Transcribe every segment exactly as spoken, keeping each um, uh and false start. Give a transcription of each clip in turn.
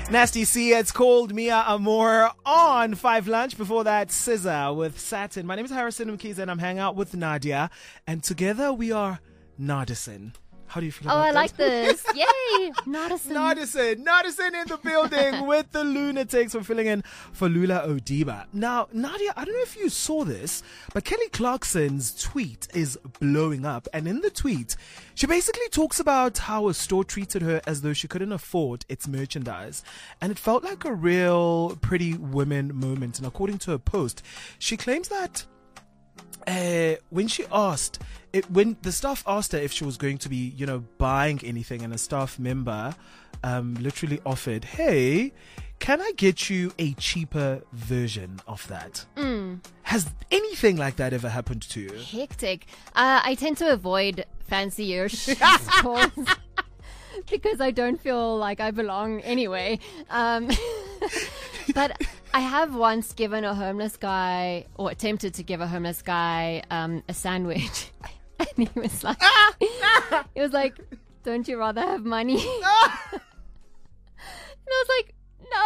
Nasty C, it's called Mia Amor on Five Lunch. Before that, Scissor with Satin. My name is Harrison Mkhize and I'm hanging out with Nadia. And together we are Nardison. How do you feel oh, about I that? like this. Yay! Nardison. Nardison. Nardison in the building with the Lunatics. We're filling in for Lula Odiba. Now, Nadia, I don't know if you saw this, but Kelly Clarkson's tweet is blowing up. And in the tweet, she basically talks about how a store treated her as though she couldn't afford its merchandise. And it felt like a real Pretty Women moment. And according to her post, she claims that Uh, when she asked, it, when the staff asked her if she was going to be, you know, buying anything, and a staff member um, literally offered, hey, can I get you a cheaper version of that? Mm. Has anything like that ever happened to you? Hectic. Uh, I tend to avoid fancier stores because I don't feel like I belong anyway. Um, but I have once given a homeless guy, or attempted to give a homeless guy, um, a sandwich, and he was like, he was like, "Don't you rather have money?" And I was like,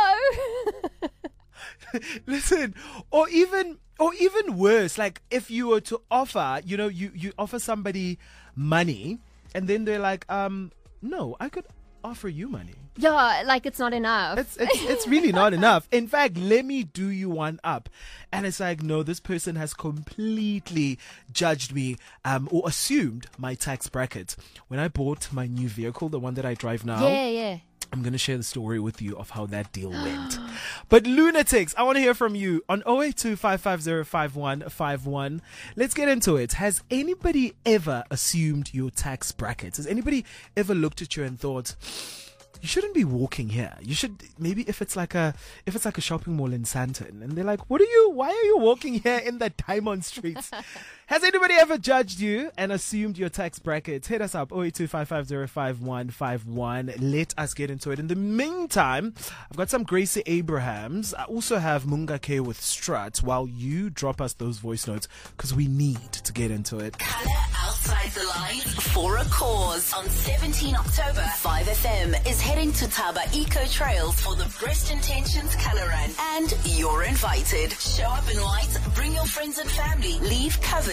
"No." Listen, or even, or even worse, like if you were to offer, you know, you you offer somebody money, and then they're like, um, no, I could offer you money. Yeah, like it's not enough. It's, it's it's really not enough. In fact, let me do you one up. And it's like, no, this person has completely judged me um, or assumed my tax bracket. When I bought my new vehicle, the one that I drive now, Yeah, yeah. I'm going to share the story with you of how that deal went. But Lunatics, I want to hear from you on zero eight two, five five zero, five one five one. Let's get into it. Has anybody ever assumed your tax bracket? Has anybody ever looked at you and thought, you shouldn't be walking here? You should, maybe if it's like a if it's like a shopping mall in Sandton, and they're like, what are you, why are you walking here in the Diamond Streets? Has anybody ever judged you and assumed your tax bracket? Hit us up, zero eight two, five five zero, five one five one. Let us get into it. In the meantime, I've got some Gracie Abrahams. I also have Munga K with Strut while you drop us those voice notes, because we need to get into it. Colour outside the lines for a cause. On seventeenth October, five F M is heading to Taba Eco Trails for the Breast Intentions Colour Run. And you're invited. Show up in white, bring your friends and family, leave covered.